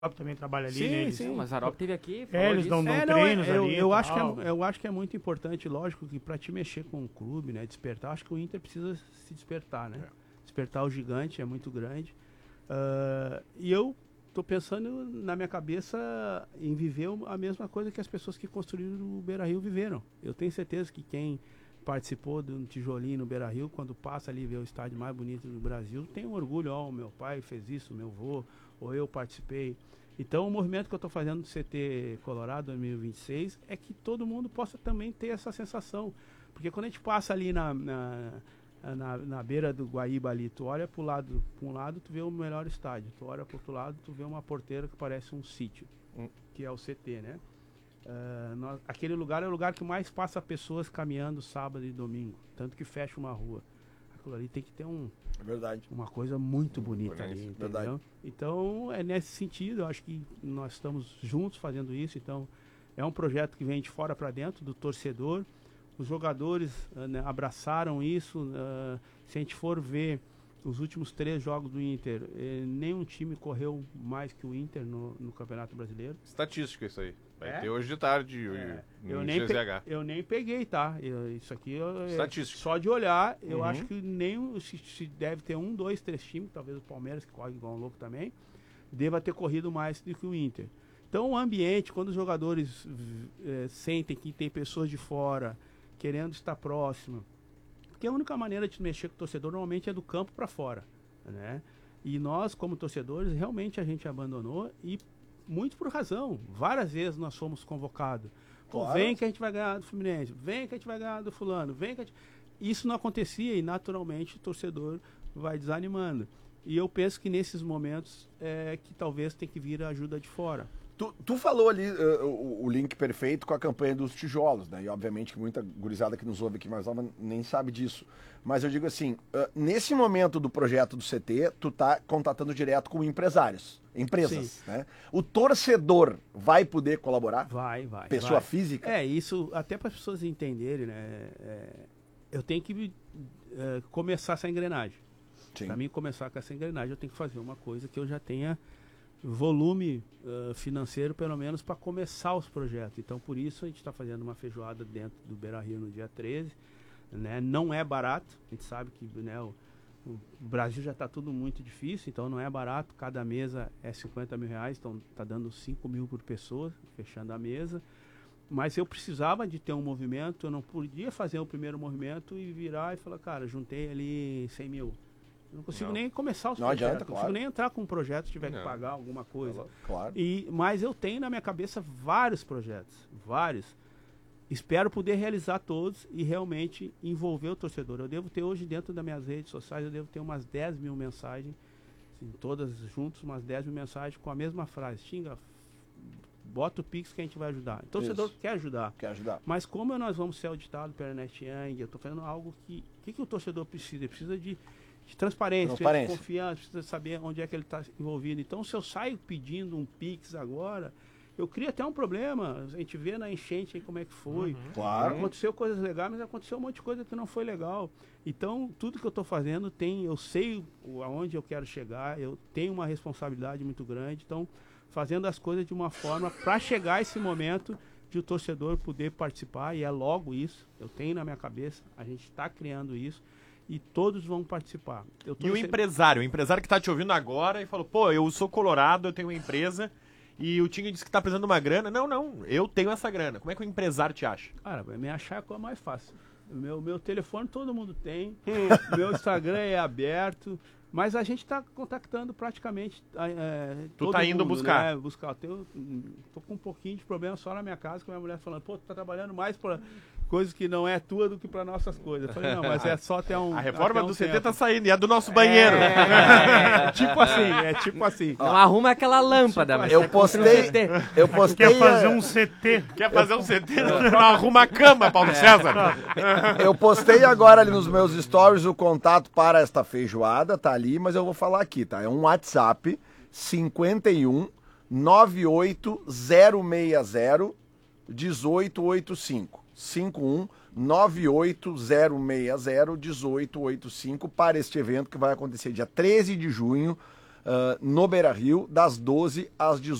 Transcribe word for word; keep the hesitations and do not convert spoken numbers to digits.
também trabalha ali, sim, né? Eles, sim. Não, mas a Arop teve aqui. É, eles dão, dão É, não, treinos eu, ali. eu, e acho que tal. é, eu acho que é muito importante, lógico, que para te mexer com o clube, né, despertar, acho que o Inter precisa se despertar, né? É. Despertar o gigante é muito grande. Uh, e eu tô pensando na minha cabeça em viver a mesma coisa que as pessoas que construíram o Beira-Rio viveram. Eu tenho certeza que quem participou do tijolinho no Beira-Rio, quando passa ali e vê o estádio mais bonito do Brasil, tem um orgulho, ó, oh, meu pai fez isso, meu avô, ou eu participei. Então o movimento que eu estou fazendo do C T Colorado dois mil e vinte e seis é que todo mundo possa também ter essa sensação. Porque quando a gente passa ali na, na, na, na beira do Guaíba ali, tu olha para lado, um lado, tu vê o melhor estádio, tu olha para outro lado, tu vê uma porteira que parece um sítio, hum. que é o C T, né? Uh, nós, aquele lugar é o lugar que mais passa pessoas caminhando sábado e domingo, tanto que fecha uma rua. Aquilo ali tem que ter um, é verdade. uma coisa muito bonita ali, entendeu? Verdade. Então é nesse sentido, eu acho que nós estamos juntos fazendo isso. Então é um projeto que vem de fora para dentro, do torcedor. Os jogadores uh, né, abraçaram isso. Uh, se a gente for ver os últimos três jogos do Inter, eh, nenhum time correu mais que o Inter no, no Campeonato Brasileiro. Estatística isso aí. Vai é? ter hoje de tarde é. no eu, nem G Z H. eu nem peguei, tá? Eu, isso aqui eu, Estatística. Só de olhar, eu uhum. acho que nem se, se deve ter um, dois, três times, talvez o Palmeiras, que corre igual um louco também, deva ter corrido mais do que o Inter. Então o ambiente, quando os jogadores eh, sentem que tem pessoas de fora querendo estar próximo, porque a única maneira de mexer com o torcedor normalmente é do campo para fora, né? E nós, como torcedores, realmente a gente abandonou, e muito por razão. Várias vezes nós fomos convocados. Pô, claro. Vem que a gente vai ganhar do Fluminense, vem que a gente vai ganhar do fulano, vem que a gente... Isso não acontecia e naturalmente o torcedor vai desanimando. E eu penso que nesses momentos é que talvez tem que vir a ajuda de fora. Tu, tu falou ali uh, o, o link perfeito com a campanha dos tijolos, né? E obviamente que muita gurizada que nos ouve aqui mais nova nem sabe disso. Mas eu digo assim, uh, nesse momento do projeto do C T, tu tá contatando direto com empresários, empresas, Sim. né? O torcedor vai poder colaborar? Vai, vai. Pessoa vai. física? É, isso até para as pessoas entenderem, né? É, eu tenho que é, começar essa engrenagem. Para mim começar com essa engrenagem, eu tenho que fazer uma coisa que eu já tenha volume uh, financeiro, pelo menos, para começar os projetos. Então, por isso, a gente está fazendo uma feijoada dentro do Beira-Rio no dia treze. Né? Não é barato, a gente sabe que né, o, o Brasil já está tudo muito difícil, então não é barato. Cada mesa é cinquenta mil reais, então está dando cinco mil por pessoa, fechando a mesa. Mas eu precisava de ter um movimento, eu não podia fazer o primeiro movimento e virar e falar, cara, juntei ali cem mil. Eu não consigo não. nem começar os não projetos, adianta, não claro. consigo nem entrar com um projeto se tiver não. que pagar alguma coisa. Claro. E, mas eu tenho na minha cabeça vários projetos, vários. Espero poder realizar todos e realmente envolver o torcedor. Eu devo ter hoje dentro das minhas redes sociais, eu devo ter umas dez mil mensagens, assim, todas juntas, umas dez mil mensagens com a mesma frase. Xinga, bota o Pix que a gente vai ajudar. O torcedor Isso. quer ajudar. Quer ajudar. Mas como nós vamos ser auditados pela Ernest Young, eu estou fazendo algo que... O que, que o torcedor precisa? Ele precisa de... de transparência, transparência, de confiança, precisa saber onde é que ele está envolvido. Então, se eu saio pedindo um Pix agora, eu crio até um problema. A gente vê na enchente aí como é que foi. Uhum. Claro. Aconteceu coisas legais, mas aconteceu um monte de coisa que não foi legal. Então, tudo que eu estou fazendo tem, eu sei o, aonde eu quero chegar, eu tenho uma responsabilidade muito grande. Então, fazendo as coisas de uma forma para chegar a esse momento de o torcedor poder participar, e é logo isso, eu tenho na minha cabeça, a gente está criando isso. E todos vão participar. Eu e o sempre... empresário, o empresário que está te ouvindo agora e falou, pô, eu sou colorado, eu tenho uma empresa e o Tinga disse que está precisando de uma grana. Não, não, eu tenho essa grana. Como é que o empresário te acha? Cara, me achar é a coisa mais fácil. Meu, meu telefone todo mundo tem, meu Instagram é aberto, mas a gente está contactando praticamente é, tu todo tá indo mundo, buscar. Né? buscar. Eu tenho, tô com um pouquinho de problema só na minha casa, com a minha mulher falando, pô, tu tá trabalhando mais para coisas que não é tua do que para nossas coisas. Eu falei, não, mas é só até um... A reforma um do C T tempo. tá saindo, e é do nosso banheiro. É, é, é, tipo assim, é tipo assim. Não arruma aquela lâmpada, mas eu postei, eu postei... Quer fazer um C T. Quer fazer um C T? Não arruma a cama, Paulo César. Eu postei agora ali nos meus stories o contato para esta feijoada, tá ali, mas eu vou falar aqui, tá? É um WhatsApp cinquenta e um, nove oito zero seis zero, um oito oito cinco. cinco um nove oito zero seis zero, um oito oito cinco para este evento que vai acontecer dia treze de junho uh, no Beira-Rio, das doze às dezoito.